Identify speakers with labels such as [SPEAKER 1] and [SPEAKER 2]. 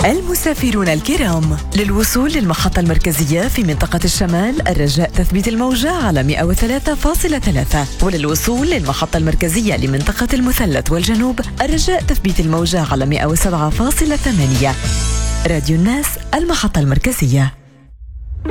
[SPEAKER 1] المسافرون الكرام، للوصول للمحطة المركزية في منطقة الشمال الرجاء تثبيت الموجة على 103.3، وللوصول للمحطة المركزية لمنطقة المثلث والجنوب الرجاء تثبيت الموجة على 107.8. راديو الناس، المحطة المركزية.